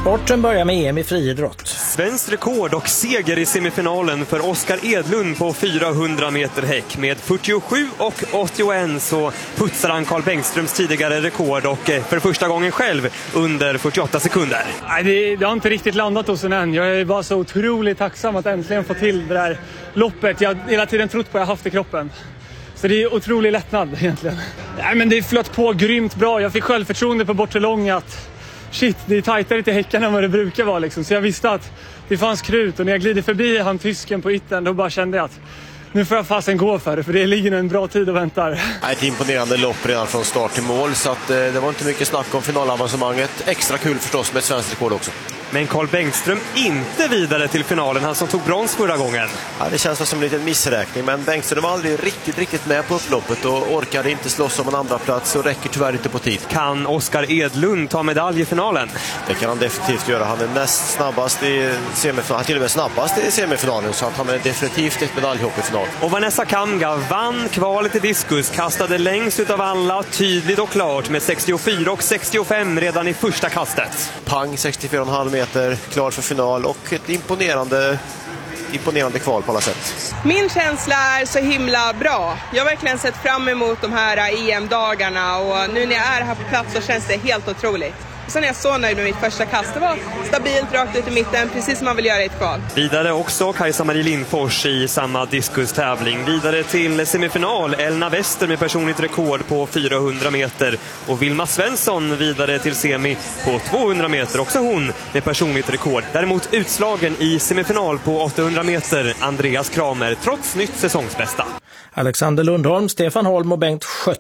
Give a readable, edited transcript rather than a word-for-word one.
Sporten börjar med EM i friidrott. Svenskt rekord och seger i semifinalen för Oskar Edlund på 400 meter häck. Med 47 och 81 så putsar han Carl Bengtströms tidigare rekord och för första gången själv under 48 sekunder. Nej, det har inte riktigt landat hos en än. Jag är bara så otroligt tacksam att äntligen få till det där loppet. Jag har hela tiden trott på att jag haft i kroppen. Så det är otrolig lättnad egentligen. Nej, men det flöt på grymt bra. Jag fick självförtroende på bortre lång att shit, det är tajtare till häckarna än vad det brukar vara liksom. Så jag visste att det fanns krut och när jag glider förbi han tysken på ytten då bara kände jag att nu får jag fasen gå för det ligger en bra tid och väntar. Ett imponerande lopp redan från start till mål så att det var inte mycket snack om finalavancemanget. Extra kul förstås med ett svenskt rekord också. Men Carl Bengtström inte vidare till finalen, han som tog brons förra gången. Ja, det känns som en liten missräkning, men Bengtström var aldrig riktigt med på upploppet och orkade inte slåss om en andra plats och räcker tyvärr inte på tid. Kan Oskar Edlund ta medalj i finalen? Det kan han definitivt göra. Han är näst snabbast i semifinalen, han till och med snabbast i semifinalen, så att han är definitivt ett medaljhopp i final. Och Vanessa Kamga vann kvalet i diskus, kastade längst utav alla, tydligt och klart med 64 och 65 redan i första kastet. Pang, 64,5 meter, klar för final och ett imponerande kval på alla sätt. Min känsla är så himla bra. Jag har verkligen sett fram emot de här EM-dagarna och nu när jag är här på plats så känns det helt otroligt. Sen är jag så nöjd med mitt första kast. Det var stabilt rakt ut i mitten, precis som man vill göra i ett kval. Vidare också Kajsa-Marie Lindfors i samma diskustävling. Vidare till semifinal, Elna Wester med personligt rekord på 400 meter. Och Vilma Svensson vidare till semi på 200 meter, också hon med personligt rekord. Däremot utslagen i semifinal på 800 meter, Andreas Kramer, trots nytt säsongsbästa. Alexander Lundholm, Stefan Holm och Bengt Schött